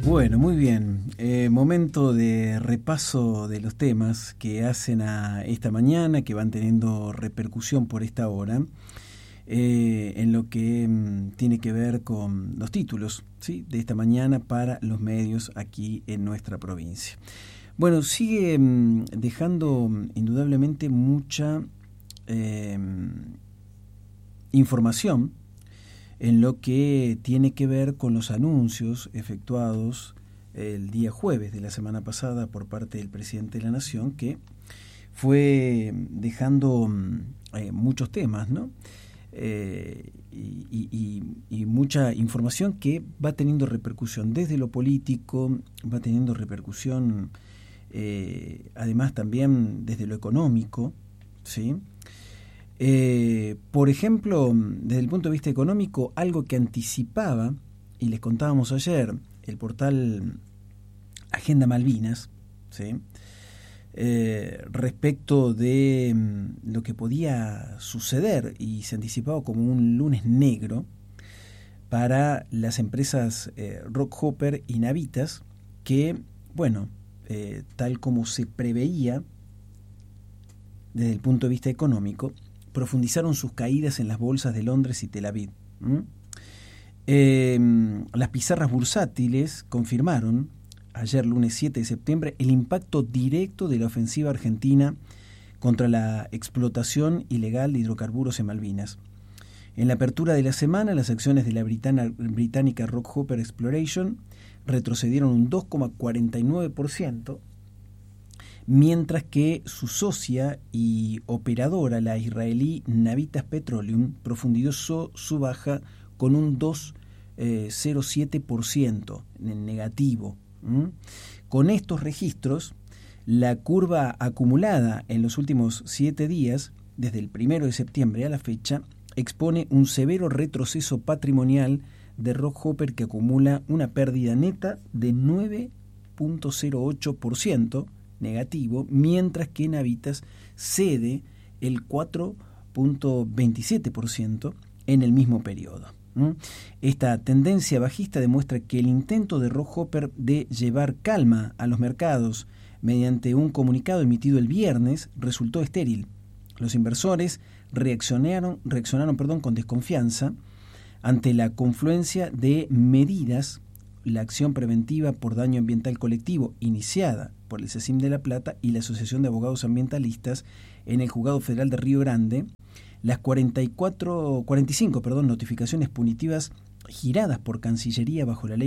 Bueno, muy bien. Momento de repaso de los temas que hacen a esta mañana, que van teniendo repercusión por esta hora, en lo que tiene que ver con los títulos, ¿sí?, de esta mañana para los medios aquí en nuestra provincia. Bueno, sigue dejando indudablemente mucha información en lo que tiene que ver con los anuncios efectuados el día jueves de la semana pasada por parte del presidente de la Nación, que fue dejando muchos temas, ¿no? Y mucha información que va teniendo repercusión desde lo político, va teniendo repercusión además también desde lo económico, ¿sí? Por ejemplo, desde el punto de vista económico, algo que anticipaba, y les contábamos ayer, el portal Agenda Malvinas, ¿sí?, respecto de lo que podía suceder, y se anticipaba como un lunes negro para las empresas Rockhopper y Navitas, que, bueno, tal como se preveía desde el punto de vista económico, profundizaron sus caídas en las bolsas de Londres y Tel Aviv. Las pizarras bursátiles confirmaron ayer, lunes 7 de septiembre, el impacto directo de la ofensiva argentina contra la explotación ilegal de hidrocarburos en Malvinas. En la apertura de la semana, las acciones de la británica Rockhopper Exploration retrocedieron un 2,49%, mientras que su socia y operadora, la israelí Navitas Petroleum, profundizó su baja con un 2,07% en negativo. Con estos registros, la curva acumulada en los últimos 7 días, desde el 1 de septiembre a la fecha, expone un severo retroceso patrimonial de Rockhopper, que acumula una pérdida neta de 9,08% negativo, mientras que Navitas cede el 4,27% en el mismo periodo. Esta tendencia bajista demuestra que el intento de Rockhopper de llevar calma a los mercados mediante un comunicado emitido el viernes resultó estéril. Los inversores reaccionaron con desconfianza ante la confluencia de medidas, la acción preventiva por daño ambiental colectivo iniciada por el CECIM de La Plata y la Asociación de Abogados Ambientalistas en el Juzgado Federal de Río Grande, las 45 notificaciones punitivas giradas por Cancillería bajo la Ley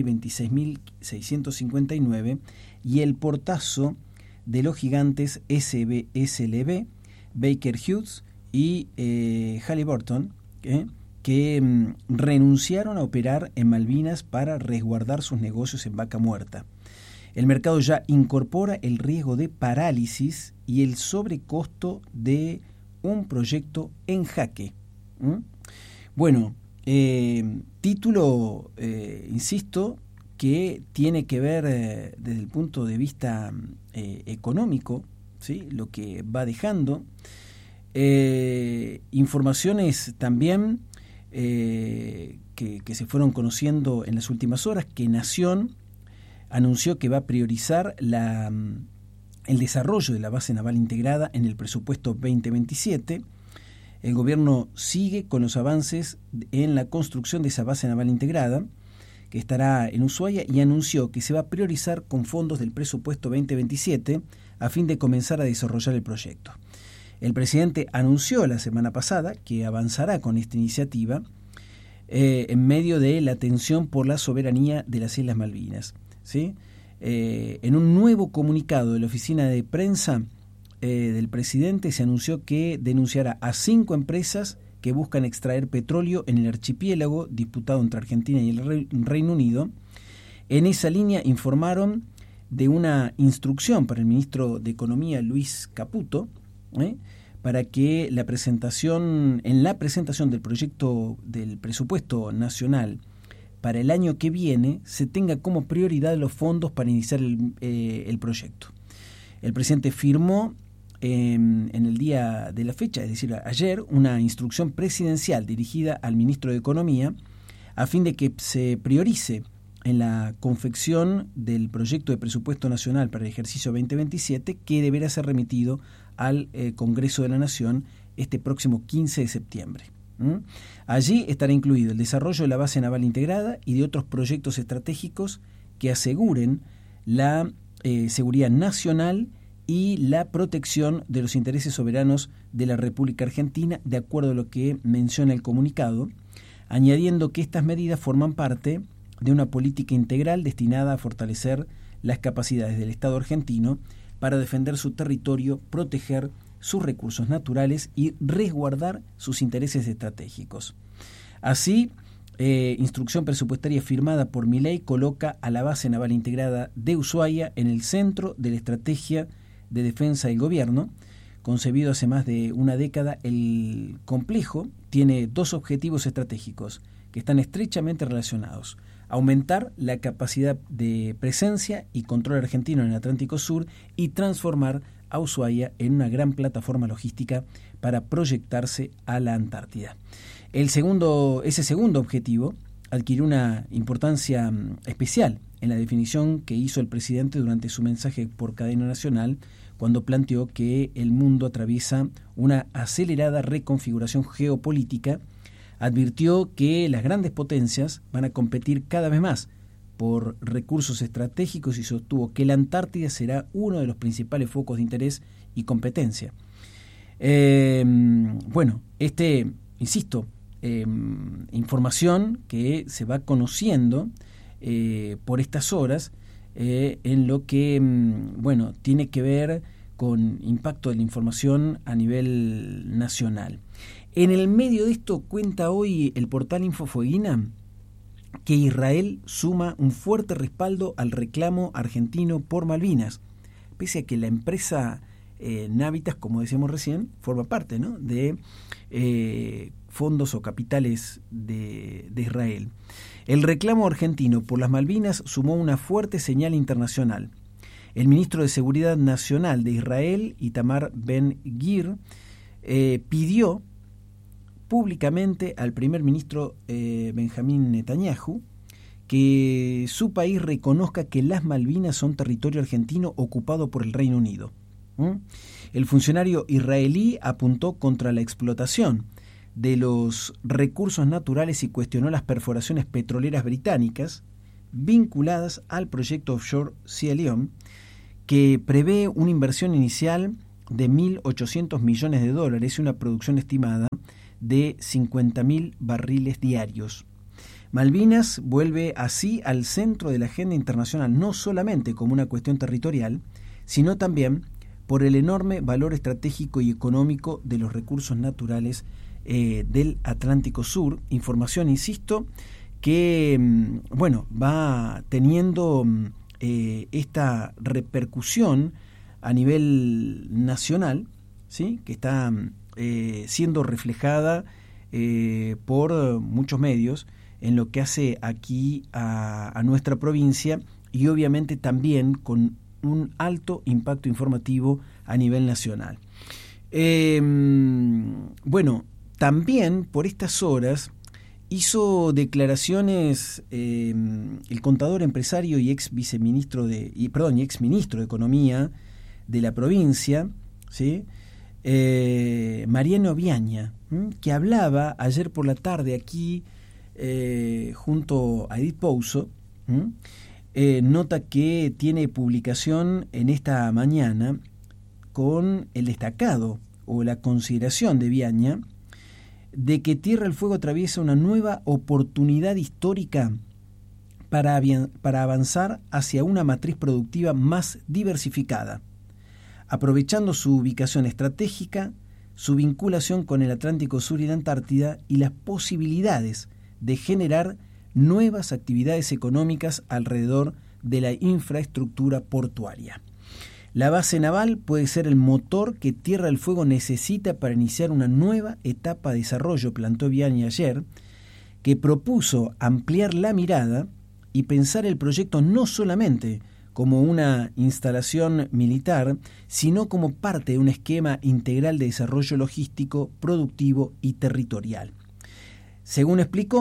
26.659 y el portazo de los gigantes SLB, Baker Hughes y Halliburton, que renunciaron a operar en Malvinas para resguardar sus negocios en Vaca Muerta. El mercado ya incorpora el riesgo de parálisis y el sobrecosto de un proyecto en jaque. Bueno, título, insisto, que tiene que ver desde el punto de vista económico, ¿sí?, lo que va dejando. Informaciones también que se fueron conociendo en las últimas horas, que Nación anunció que va a priorizar el desarrollo de la base naval integrada en el presupuesto 2027. El gobierno sigue con los avances en la construcción de esa base naval integrada, que estará en Ushuaia, y anunció que se va a priorizar con fondos del presupuesto 2027 a fin de comenzar a desarrollar el proyecto. El presidente anunció la semana pasada que avanzará con esta iniciativa en medio de la tensión por la soberanía de las Islas Malvinas, ¿sí? En un nuevo comunicado de la oficina de prensa del presidente se anunció que denunciará a 5 empresas que buscan extraer petróleo en el archipiélago disputado entre Argentina y el Reino Unido. En esa línea informaron de una instrucción para el ministro de Economía, Luis Caputo, para que en la presentación del proyecto del presupuesto nacional para el año que viene se tenga como prioridad los fondos para iniciar el proyecto. El presidente firmó en el día de la fecha, es decir, ayer, una instrucción presidencial dirigida al ministro de Economía a fin de que se priorice en la confección del proyecto de presupuesto nacional para el ejercicio 2027, que deberá ser remitido al Congreso de la Nación este próximo 15 de septiembre. Allí estará incluido el desarrollo de la base naval integrada y de otros proyectos estratégicos que aseguren la seguridad nacional y la protección de los intereses soberanos de la República Argentina, de acuerdo a lo que menciona el comunicado, añadiendo que estas medidas forman parte de una política integral destinada a fortalecer las capacidades del Estado argentino para defender su territorio, proteger sus recursos naturales y resguardar sus intereses estratégicos. Así, instrucción presupuestaria firmada por Milei coloca a la base naval integrada de Ushuaia en el centro de la estrategia de defensa del gobierno. Concebido hace más de una década, el complejo tiene dos objetivos estratégicos que están estrechamente relacionados: aumentar la capacidad de presencia y control argentino en el Atlántico Sur y transformar a Ushuaia en una gran plataforma logística para proyectarse a la Antártida. Ese segundo objetivo adquirió una importancia especial en la definición que hizo el presidente durante su mensaje por cadena nacional, cuando planteó que el mundo atraviesa una acelerada reconfiguración geopolítica. Advirtió que las grandes potencias van a competir cada vez más por recursos estratégicos y sostuvo que la Antártida será uno de los principales focos de interés y competencia. Información que se va conociendo por estas horas en lo que tiene que ver con impacto de la información a nivel nacional. En el medio de esto cuenta hoy el portal Infofueguina que Israel suma un fuerte respaldo al reclamo argentino por Malvinas, pese a que la empresa Navitas, como decíamos recién, forma parte, ¿no?, de fondos o capitales de Israel. El reclamo argentino por las Malvinas sumó una fuerte señal internacional. El ministro de Seguridad Nacional de Israel, Itamar Ben-Gvir, pidió públicamente al primer ministro Benjamín Netanyahu que su país reconozca que las Malvinas son territorio argentino ocupado por el Reino Unido. El funcionario israelí apuntó contra la explotación de los recursos naturales y cuestionó las perforaciones petroleras británicas vinculadas al proyecto offshore Sea León, que prevé una inversión inicial de $1.800 millones y una producción estimada de 50.000 barriles diarios. Malvinas vuelve así al centro de la agenda internacional, no solamente como una cuestión territorial, sino también por el enorme valor estratégico y económico de los recursos naturales del Atlántico Sur. Información, insisto, que va teniendo esta repercusión a nivel nacional, ¿sí?, que está siendo reflejada por muchos medios en lo que hace aquí a nuestra provincia, y obviamente también con un alto impacto informativo a nivel nacional. También por estas horas hizo declaraciones el contador, empresario y ex ministro de Economía de la provincia, ¿sí?, Mariano Viaña, que hablaba ayer por la tarde aquí junto a Edith Pouso. Nota que tiene publicación en esta mañana con el destacado o la consideración de Viaña de que Tierra del Fuego atraviesa una nueva oportunidad histórica para avanzar hacia una matriz productiva más diversificada, aprovechando su ubicación estratégica, su vinculación con el Atlántico Sur y la Antártida y las posibilidades de generar nuevas actividades económicas alrededor de la infraestructura portuaria. La base naval puede ser el motor que Tierra del Fuego necesita para iniciar una nueva etapa de desarrollo, plantó Viaña ayer, que propuso ampliar la mirada y pensar el proyecto no solamente como una instalación militar, sino como parte de un esquema integral de desarrollo logístico, productivo y territorial. Según explicó,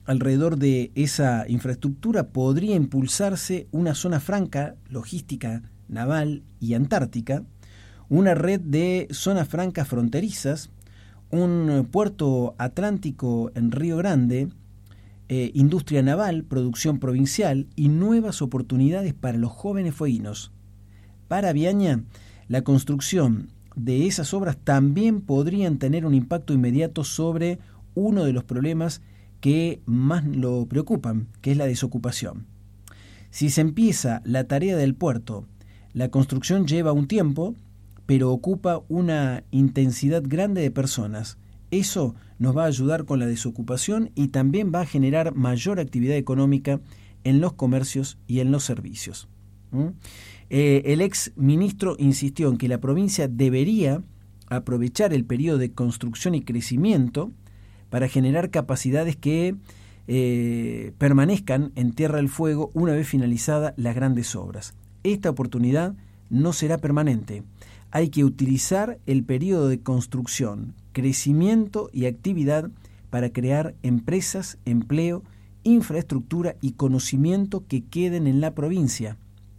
alrededor de esa infraestructura podría impulsarse una zona franca logística naval y antártica, una red de zonas francas fronterizas, un puerto atlántico en Río Grande, industria naval, producción provincial y nuevas oportunidades para los jóvenes fueguinos. Para Viaña, la construcción de esas obras también podrían tener un impacto inmediato sobre uno de los problemas que más lo preocupan, que es la desocupación. Si se empieza la tarea del puerto, la construcción lleva un tiempo, pero ocupa una intensidad grande de personas. Eso nos va a ayudar con la desocupación y también va a generar mayor actividad económica en los comercios y en los servicios. El ex ministro insistió en que la provincia debería aprovechar el periodo de construcción y crecimiento para generar capacidades que permanezcan en Tierra del Fuego una vez finalizadas las grandes obras. Esta oportunidad no será permanente. Hay que utilizar el periodo de construcción, crecimiento y actividad para crear empresas, empleo, infraestructura y conocimiento que queden en la provincia.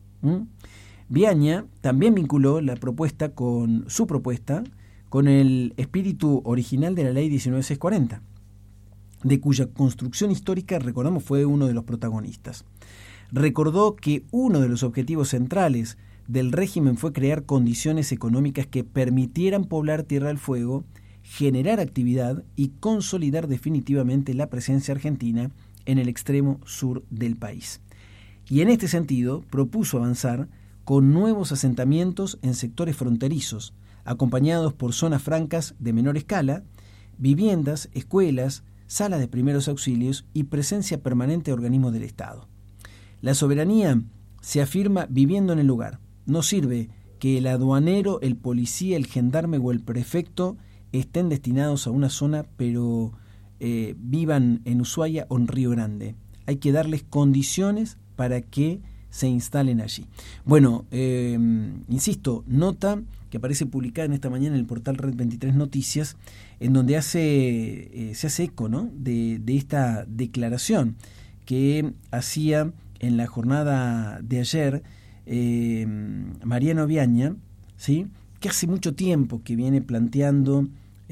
Viaña también vinculó su propuesta con el espíritu original de la Ley 19.640, de cuya construcción histórica, recordamos, fue uno de los protagonistas. Recordó que uno de los objetivos centrales del régimen fue crear condiciones económicas que permitieran poblar Tierra del Fuego, generar actividad y consolidar definitivamente la presencia argentina en el extremo sur del país. Y en este sentido propuso avanzar con nuevos asentamientos en sectores fronterizos, acompañados por zonas francas de menor escala, viviendas, escuelas, salas de primeros auxilios y presencia permanente de organismos del Estado. La soberanía se afirma viviendo en el lugar. No sirve que el aduanero, el policía, el gendarme o el prefecto estén destinados a una zona, pero vivan en Ushuaia o en Río Grande. Hay que darles condiciones para que se instalen allí. Bueno, insisto, nota que aparece publicada en esta mañana en el portal Red 23 Noticias, en donde se hace eco, ¿no?, de esta declaración que hacía en la jornada de ayer Mariano Viaña, ¿sí?, que hace mucho tiempo que viene planteando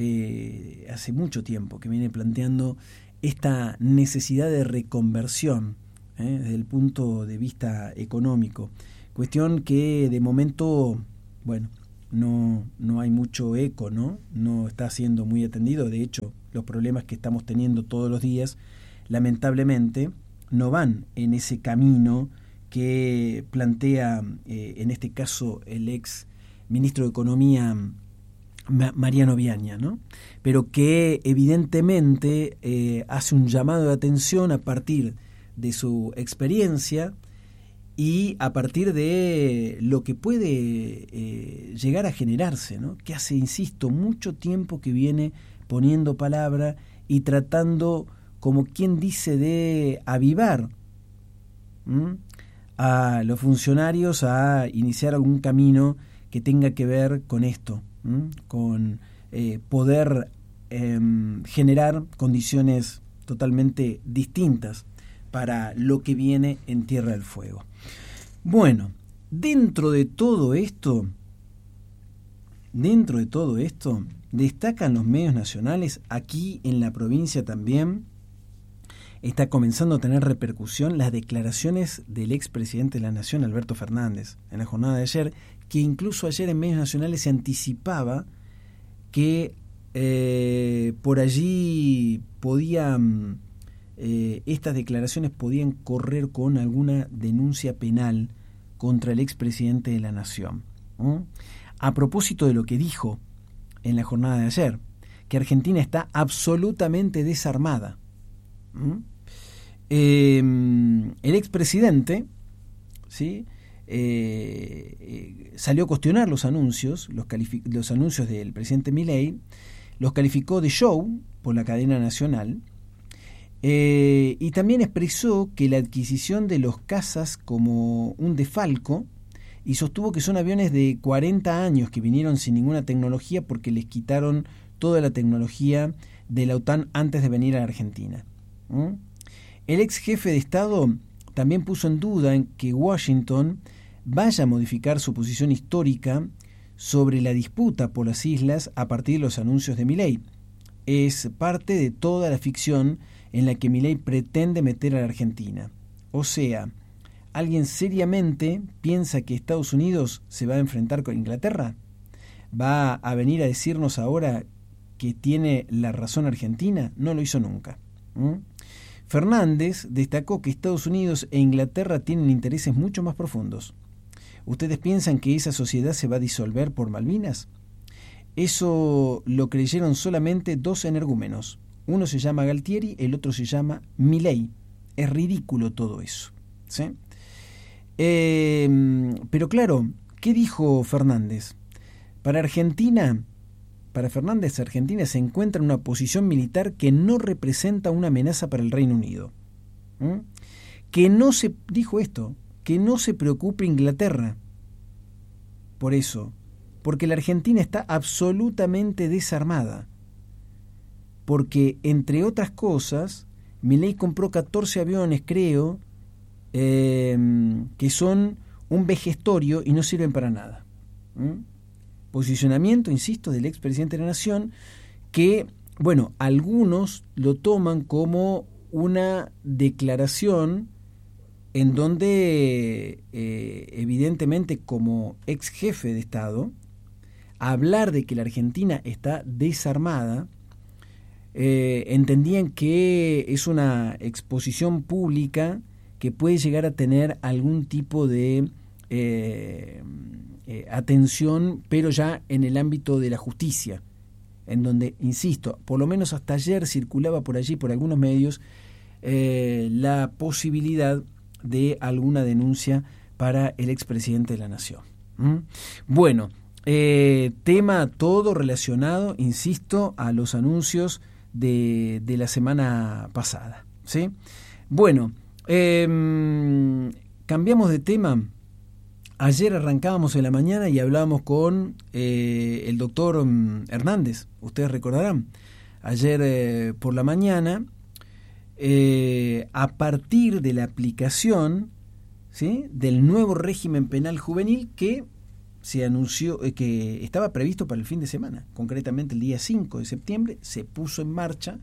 esta necesidad de reconversión desde el punto de vista económico, cuestión que de momento, bueno, no hay mucho eco, no está siendo muy atendido. De hecho, los problemas que estamos teniendo todos los días, lamentablemente, no van en ese camino que plantea, en este caso, el ex ministro de Economía, Mariano Viaña, ¿no?, pero que evidentemente hace un llamado de atención a partir de su experiencia y a partir de lo que puede llegar a generarse, ¿no?, que hace, insisto, mucho tiempo que viene poniendo palabra y tratando, como quien dice, de avivar a los funcionarios a iniciar algún camino que tenga que ver con esto, con poder generar condiciones totalmente distintas para lo que viene en Tierra del Fuego. Bueno, dentro de todo esto, destacan los medios nacionales. Aquí en la provincia también está comenzando a tener repercusión las declaraciones del expresidente de la Nación, Alberto Fernández, en la jornada de ayer, que incluso ayer en medios nacionales se anticipaba que por allí estas declaraciones podían correr con alguna denuncia penal contra el expresidente de la Nación. A propósito de lo que dijo en la jornada de ayer, que Argentina está absolutamente desarmada. El expresidente, ¿sí?, salió a cuestionar los anuncios del presidente Milei, los calificó de show por la cadena nacional, y también expresó que la adquisición de los cazas como un desfalco, y sostuvo que son aviones de 40 años que vinieron sin ninguna tecnología porque les quitaron toda la tecnología de la OTAN antes de venir a la Argentina. El ex jefe de Estado también puso en duda en que Washington vaya a modificar su posición histórica sobre la disputa por las islas a partir de los anuncios de Milei. Es parte de toda la ficción en la que Milei pretende meter a la Argentina. O sea, ¿alguien seriamente piensa que Estados Unidos se va a enfrentar con Inglaterra? ¿Va a venir a decirnos ahora que tiene la razón Argentina? No lo hizo nunca. Fernández destacó que Estados Unidos e Inglaterra tienen intereses mucho más profundos. ¿Ustedes piensan que esa sociedad se va a disolver por Malvinas? Eso lo creyeron solamente dos energúmenos. Uno se llama Galtieri, el otro se llama Milei. Es ridículo todo eso, ¿sí? Pero claro, ¿qué dijo Fernández? Para Fernández, Argentina se encuentra en una posición militar que no representa una amenaza para el Reino Unido. Dijo esto, que no se preocupe Inglaterra. Por eso, porque la Argentina está absolutamente desarmada. Porque, entre otras cosas, Milei compró 14 aviones, creo, que son un vejestorio y no sirven para nada. Posicionamiento, insisto, del expresidente de la Nación, que, bueno, algunos lo toman como una declaración en donde, evidentemente, como ex jefe de Estado, hablar de que la Argentina está desarmada, entendían que es una exposición pública que puede llegar a tener algún tipo de atención, pero ya en el ámbito de la justicia, en donde, insisto, por lo menos hasta ayer circulaba por allí, por algunos medios, la posibilidad de alguna denuncia para el expresidente de la Nación. Bueno, tema todo relacionado, insisto, a los anuncios de la semana pasada, ¿sí? Bueno, cambiamos de tema. Ayer arrancábamos en la mañana y hablábamos con el doctor Hernández, ustedes recordarán. Ayer por la mañana, a partir de la aplicación, ¿sí?, del nuevo régimen penal juvenil que se anunció, que estaba previsto para el fin de semana, concretamente el día 5 de septiembre, se puso en marcha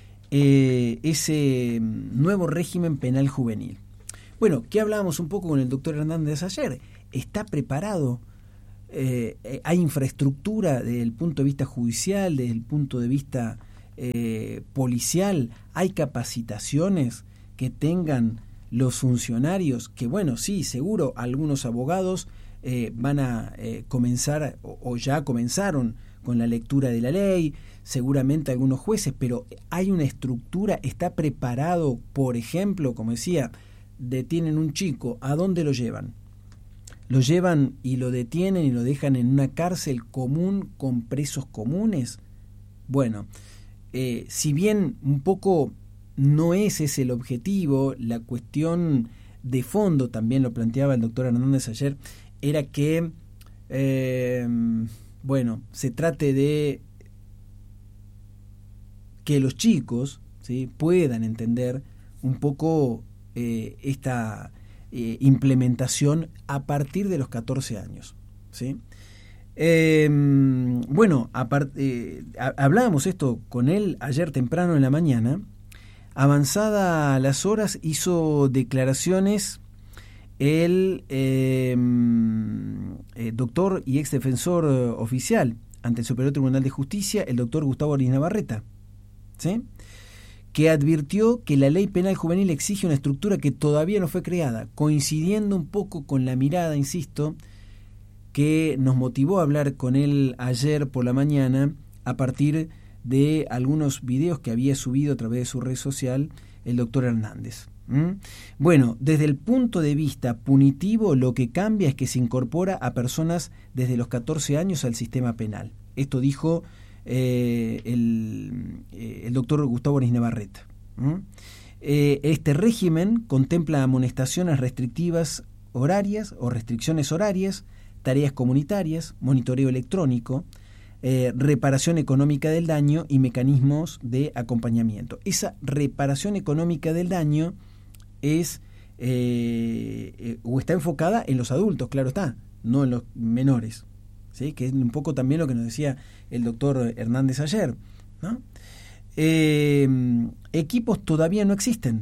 ese nuevo régimen penal juvenil. Bueno, ¿qué hablábamos un poco con el doctor Hernández ayer? ¿Está preparado? ¿Hay infraestructura desde el punto de vista judicial, desde el punto de vista policial? ¿Hay capacitaciones que tengan los funcionarios? Que bueno, sí, seguro, algunos abogados van a comenzar o ya comenzaron con la lectura de la ley, seguramente algunos jueces, pero hay una estructura, está preparado, por ejemplo, como decía, detienen un chico, ¿a dónde lo llevan? ¿Lo llevan y lo detienen y lo dejan en una cárcel común con presos comunes? Bueno, si bien un poco no es ese el objetivo, la cuestión de fondo, también lo planteaba el doctor Hernández ayer, era que, bueno, se trate de que los chicos, ¿sí?, puedan entender un poco esta implementación a partir de los 14 años, ¿sí? Bueno, hablábamos esto con él ayer temprano en la mañana. Avanzada las horas hizo declaraciones el doctor y ex defensor oficial ante el Superior Tribunal de Justicia, el doctor Gustavo Aris Navarreta, ¿sí?, que advirtió que la ley penal juvenil exige una estructura que todavía no fue creada, coincidiendo un poco con la mirada, insisto, que nos motivó a hablar con él ayer por la mañana a partir de algunos videos que había subido a través de su red social el doctor Hernández. Bueno, desde el punto de vista punitivo, lo que cambia es que se incorpora a personas desde los 14 años al sistema penal. Esto dijo el doctor Gustavo Aris Navarreta. Este régimen contempla amonestaciones restrictivas horarias o restricciones horarias, tareas comunitarias, monitoreo electrónico, reparación económica del daño y mecanismos de acompañamiento. Esa reparación económica del daño es o está enfocada en los adultos, claro está, no en los menores, ¿sí? Que es un poco también lo que nos decía el doctor Hernández ayer, ¿no? Equipos todavía no existen.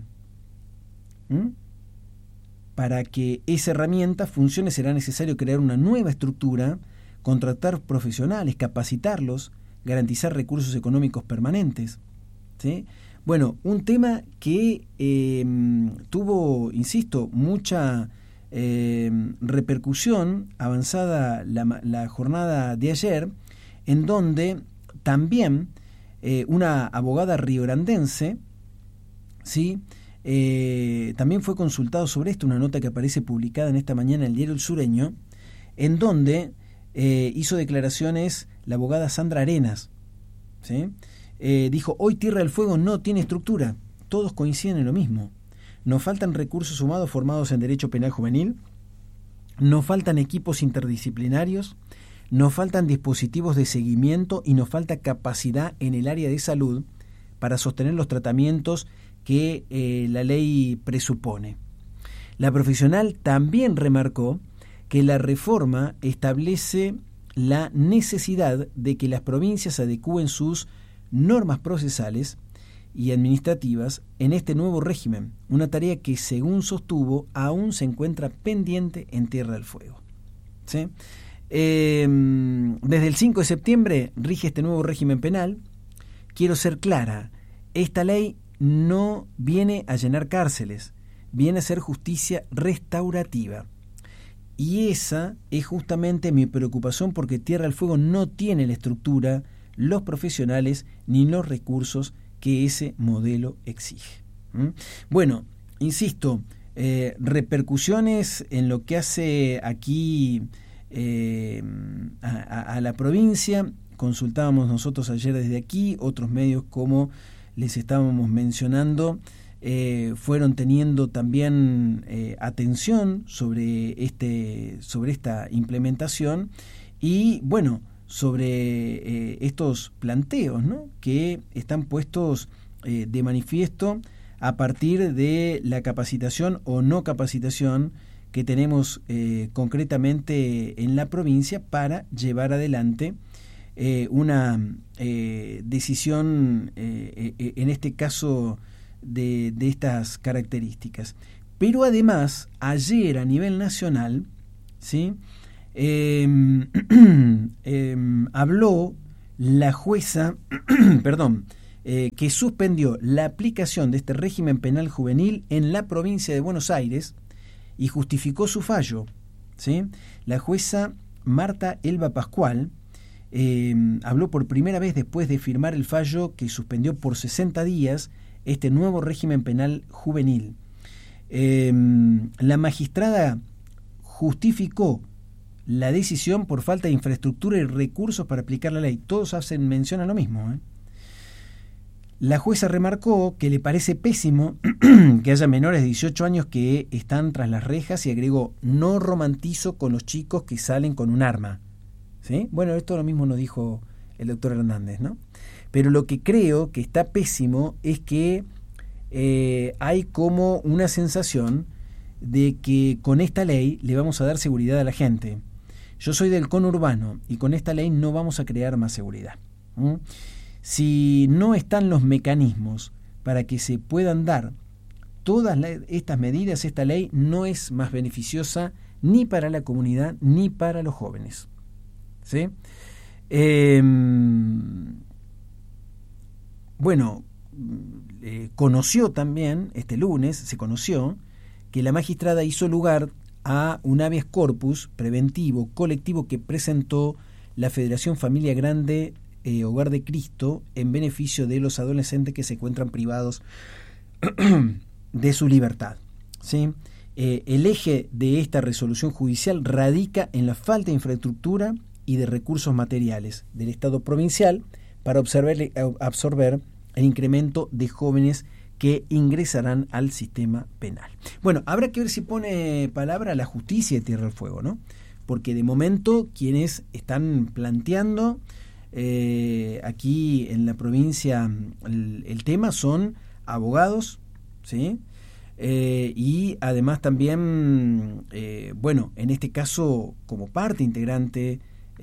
Para que esa herramienta funcione será necesario crear una nueva estructura, contratar profesionales, capacitarlos, garantizar recursos económicos permanentes, ¿sí? Bueno, un tema que tuvo, insisto, mucha repercusión avanzada la jornada de ayer, en donde también una abogada riograndense, ¿sí? También fue consultado sobre esto, una nota que aparece publicada en esta mañana en el diario El Sureño, en donde hizo declaraciones la abogada Sandra Arenas, ¿sí? Dijo: hoy Tierra del Fuego no tiene estructura, todos coinciden en lo mismo. Nos faltan recursos humanos formados en Derecho Penal Juvenil, nos faltan equipos interdisciplinarios, nos faltan dispositivos de seguimiento y nos falta capacidad en el área de salud para sostener los tratamientos que la ley presupone. La profesional también remarcó que la reforma establece la necesidad de que las provincias adecúen sus normas procesales y administrativas en este nuevo régimen, una tarea que, según sostuvo, aún se encuentra pendiente en Tierra del Fuego, ¿sí? Desde el 5 de septiembre rige este nuevo régimen penal. Quiero ser clara, esta ley no viene a llenar cárceles, viene a ser justicia restaurativa. Y esa es justamente mi preocupación, porque Tierra del Fuego no tiene la estructura, los profesionales ni los recursos que ese modelo exige. Bueno, insisto, repercusiones en lo que hace aquí a la provincia. Consultábamos nosotros ayer desde aquí, otros medios, como les estábamos mencionando, fueron teniendo también atención sobre esta implementación y, bueno, sobre estos planteos, ¿no?, que están puestos de manifiesto a partir de la capacitación o no capacitación que tenemos concretamente en la provincia para llevar adelante una decisión, en este caso de estas características. Pero además, ayer a nivel nacional, ¿sí?, habló la jueza que suspendió la aplicación de este régimen penal juvenil en la provincia de Buenos Aires y justificó su fallo, ¿sí? La jueza Marta Elba Pascual habló por primera vez después de firmar el fallo que suspendió por 60 días este nuevo régimen penal juvenil. La magistrada justificó la decisión por falta de infraestructura y recursos para aplicar la ley. Todos hacen mención a lo mismo, ¿eh? La jueza remarcó que le parece pésimo que haya menores de 18 años que están tras las rejas y agregó: no romantizo con los chicos que salen con un arma, ¿sí? Bueno, esto lo mismo nos dijo el doctor Hernández, ¿no? Pero lo que creo que está pésimo es que hay como una sensación de que con esta ley le vamos a dar seguridad a la gente. Yo soy del conurbano y con esta ley no vamos a crear más seguridad. Si no están los mecanismos para que se puedan dar todas estas medidas, esta ley no es más beneficiosa ni para la comunidad ni para los jóvenes, ¿sí? Bueno, conoció también, este lunes se conoció que la magistrada hizo lugar a un habeas corpus preventivo colectivo que presentó la Federación Familia Grande Hogar de Cristo en beneficio de los adolescentes que se encuentran privados de su libertad, ¿sí? El eje de esta resolución judicial radica en la falta de infraestructura y de recursos materiales del Estado provincial para absorber el incremento de jóvenes que ingresarán al sistema penal. Bueno, habrá que ver si pone palabra la justicia de Tierra del Fuego, ¿no? Porque de momento quienes están planteando aquí en la provincia el tema son abogados, ¿sí? Y además también, bueno, en este caso como parte integrante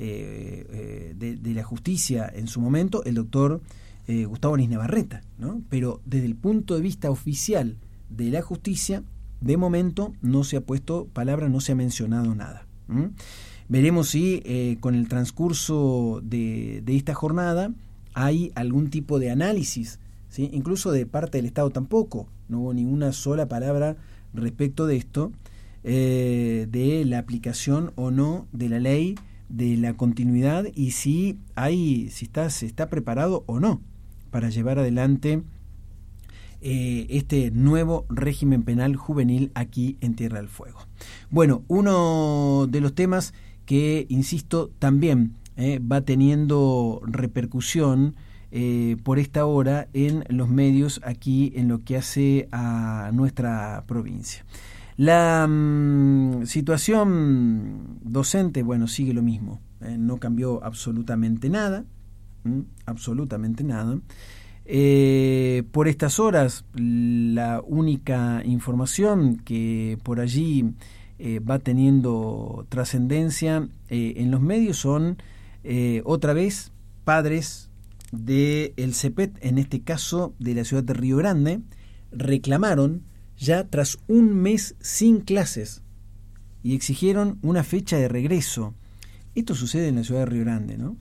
de la justicia en su momento, el doctor Gustavo Anis Navarrete, ¿no? Pero desde el punto de vista oficial de la justicia, de momento no se ha puesto palabra, no se ha mencionado nada. Veremos si con el transcurso de esta jornada hay algún tipo de análisis, ¿sí? Incluso de parte del Estado tampoco, no hubo ni una sola palabra respecto de esto, de la aplicación o no de la ley, de la continuidad y si se está preparado o no para llevar adelante este nuevo régimen penal juvenil aquí en Tierra del Fuego. Bueno, uno de los temas que, insisto, también va teniendo repercusión por esta hora en los medios aquí en lo que hace a nuestra provincia. La situación docente, bueno, sigue lo mismo, no cambió absolutamente nada, absolutamente nada. Por estas horas, la única información que por allí va teniendo trascendencia en los medios son otra vez padres del CEPET, en este caso de la ciudad de Río Grande, reclamaron ya tras un mes sin clases y exigieron una fecha de regreso. Esto sucede en la ciudad de Río Grande, ¿no?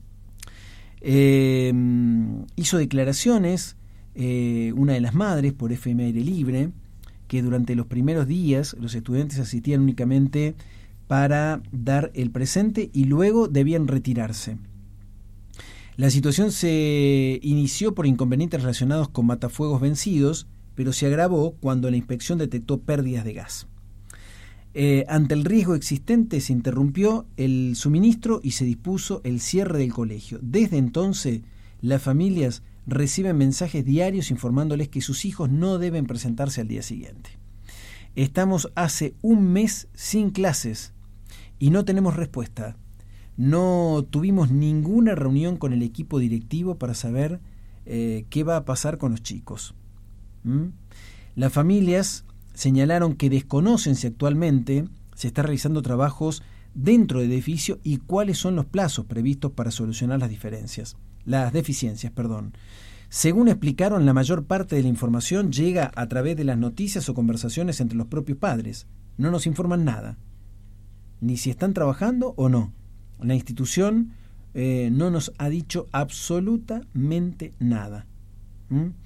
Hizo declaraciones una de las madres por FM Aire Libre, que durante los primeros días los estudiantes asistían únicamente para dar el presente y luego debían retirarse. La situación se inició por inconvenientes relacionados con matafuegos vencidos, pero se agravó cuando la inspección detectó pérdidas de gas. Ante el riesgo existente se interrumpió el suministro y se dispuso el cierre del colegio. Desde entonces, las familias reciben mensajes diarios informándoles que sus hijos no deben presentarse al día siguiente. Estamos hace un mes sin clases y no tenemos respuesta. No tuvimos ninguna reunión con el equipo directivo para saber qué va a pasar con los chicos. Las familias señalaron que desconocen si actualmente se están realizando trabajos dentro del edificio y cuáles son los plazos previstos para solucionar las deficiencias. Según explicaron, la mayor parte de la información llega a través de las noticias o conversaciones entre los propios padres. No nos informan nada, ni si están trabajando o no. La institución no nos ha dicho absolutamente nada.